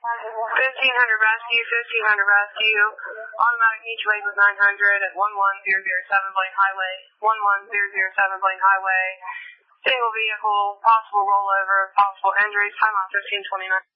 1500 rescue, 1500 rescue. Automatic mutual aid was 900 at 11007 Blaine Highway. 11007 Blaine Highway. Single vehicle, possible rollover, possible injuries. Time on 1529.